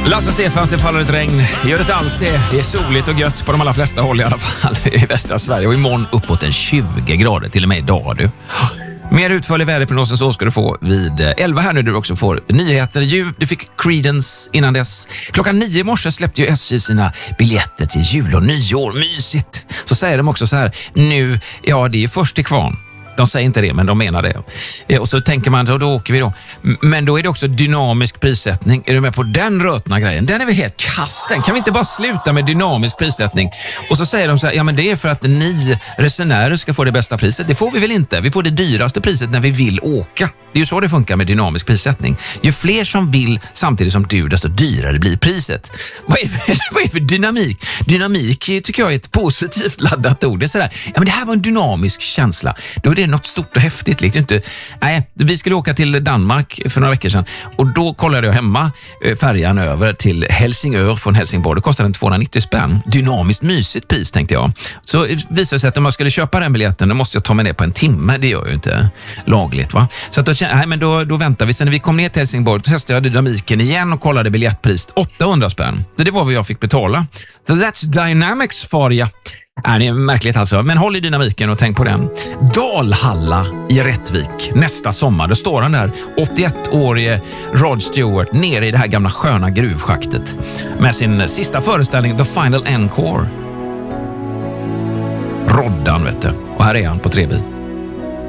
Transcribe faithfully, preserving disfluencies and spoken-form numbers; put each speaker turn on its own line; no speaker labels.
Lasse Stefans, det faller ett regn. Det gör det alls det. Det är soligt och gött på de allra flesta håll i alla fall i västra Sverige. Och imorgon uppåt en tjugo grader, till och med idag du. Mer utförlig väderprognosen så ska du få vid elva här nu, där du också får nyheter. Jul, du fick Creedence innan dess. Klockan nio i morse släppte ju S J sina biljetter till jul och nyår. Mysigt. Så säger de också så här, nu, ja det är först till kvarn. De säger inte det, men de menar det. Och så tänker man, då, då åker vi då. Men då är det också dynamisk prissättning. Är du med på den rötna grejen? Den är väl helt kasten. Kan vi inte bara sluta med dynamisk prissättning? Och så säger de så här, ja men det är för att ni resenärer ska få det bästa priset. Det får vi väl inte. Vi får det dyraste priset när vi vill åka. Det är ju så det funkar med dynamisk prissättning. Ju fler som vill samtidigt som du, desto dyrare blir priset. Vad är det för, vad är det för dynamik? Dynamik tycker jag är ett positivt laddat ord. Det är sådär, ja men det här var en dynamisk känsla. Då är det något stort och häftigt. Liksom inte. Nej, vi skulle åka till Danmark för några veckor sedan och då kollade jag hemma färjan över till Helsingör från Helsingborg. Det kostade en tvåhundranittio spänn. Dynamiskt mysigt pris, tänkte jag. Så visade det sig att om jag skulle köpa den biljetten, då måste jag ta mig ner på en timme. Det gör ju inte lagligt, va? Så att då, nej, men då, då väntar vi. Sen när vi kom ner till Helsingborg då testade jag dynamiken igen och kollade biljettpris. åttahundra spänn. Så det var vad jag fick betala. So that's dynamics for you. Är det är märkligt alltså, men håll i dynamiken och tänk på den. Dalhalla i Rättvik nästa sommar, då står han där, åttioett-årige Rod Stewart nere i det här gamla sköna gruvschaktet med sin sista föreställning The Final Encore. Roddan, vet du. Och här är han på tre bi.